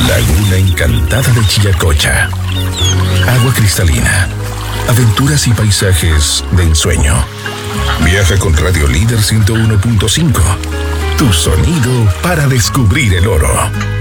Laguna Encantada de Chillacocha. Agua cristalina. Aventuras y paisajes de ensueño. Viaja con Radio Líder 101.5. Tu sonido para descubrir el oro.